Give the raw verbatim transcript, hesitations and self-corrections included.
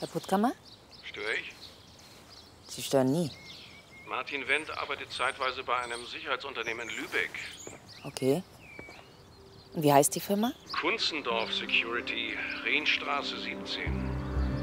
Herr Puttkammer? Störe ich? Sie stören nie. Martin Wendt arbeitet zeitweise bei einem Sicherheitsunternehmen in Lübeck. Okay. Und wie heißt die Firma? Kunzendorf Security, Rhenstraße siebzehn.